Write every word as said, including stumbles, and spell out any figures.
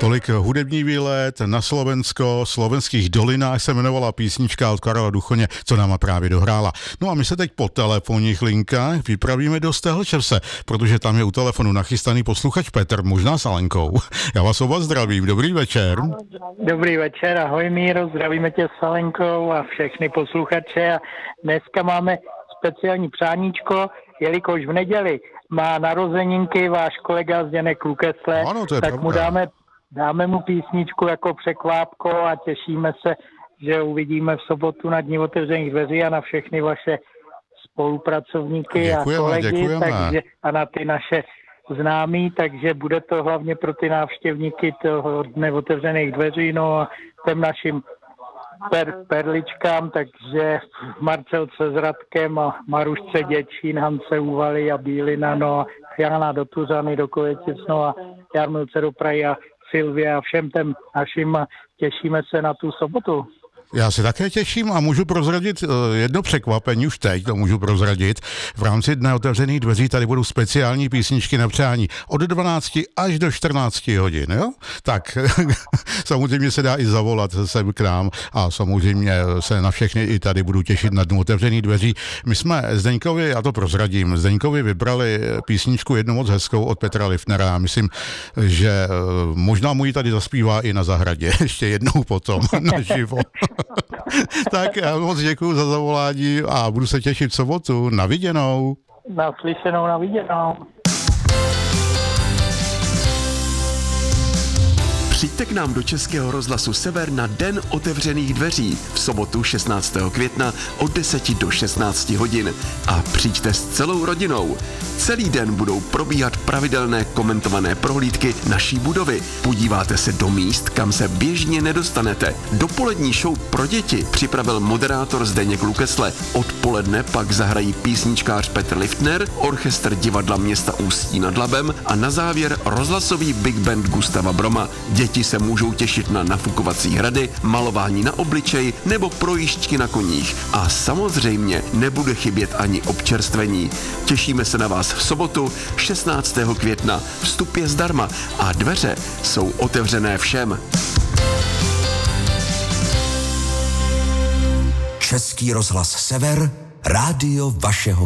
Tolik hudební výlet na Slovensko, slovenských dolinách se jmenovala písnička od Karla Duchoně, co nám právě dohrála. No a my se teď po telefonních linkách vypravíme do Stehlčerse, protože tam je u telefonu nachystaný posluchač Petr, možná s Alenkou. Já vás oba zdravím, dobrý večer. Dobrý večer, ahoj Míro, zdravíme tě s Alenkou a všechny posluchače. A dneska máme speciální přáníčko, jelikož v neděli má narozeninky váš kolega Zdeněk Lukesle, ano, to je tak pravda. mu dáme, dáme mu písničku jako překvápko a těšíme se, že uvidíme v sobotu na Dní otevřených dveří a na všechny vaše spolupracovníky Děkujeme, a kolegy děkujeme. Takže, a na ty naše známí, takže bude to hlavně pro ty návštěvníky toho Dne otevřených dveří, no a těm našim per, perličkám, takže Marcelce s Radkem a Marušce Děčín, Hance Úvaly a Bílina, no a Jana do Tuzany, do Kojetic, no a Jarmilce do Prahy a Silvia a všem těm našim a těšíme se na tu sobotu. Já se také těším a můžu prozradit jedno překvapení, už teď to můžu prozradit. V rámci Dne otevřených dveří tady budou speciální písničky na přání od dvanácti až do čtrnácti hodin, jo? Tak samozřejmě se dá i zavolat sem k nám a samozřejmě se na všechny i tady budu těšit na Dnu otevřených dveří. My jsme Zdeňkovi, já to prozradím, Zdeňkovi vybrali písničku jednu moc hezkou od Petra Liftnera. Já myslím, že možná mu ji tady zaspívá i na zahradě, ještě jednou potom naživo. Tak já moc děkuju za zavolání a budu se těšit v sobotu. Na viděnou. Naslyšenou, na viděnou. Přijďte k nám do Českého rozhlasu Sever na Den otevřených dveří v sobotu šestnáctého května od deseti do šestnácti hodin a přijďte s celou rodinou. Celý den budou probíhat pravidelné komentované prohlídky naší budovy. Podíváte se do míst, kam se běžně nedostanete. Dopolední show pro děti připravil moderátor Zdeněk Lukesle. Odpoledne pak zahrají písničkář Petr Liftner, orchestr divadla města Ústí nad Labem a na závěr rozhlasový big band Gustava Broma. Děti se můžou těšit na nafukovací hrady, malování na obličej nebo projížďky na koních. A samozřejmě nebude chybět ani občerstvení. Těšíme se na vás v sobotu šestnáctého května. Vstup je zdarma a dveře jsou otevřené všem. Český rozhlas Sever, rádio vašeho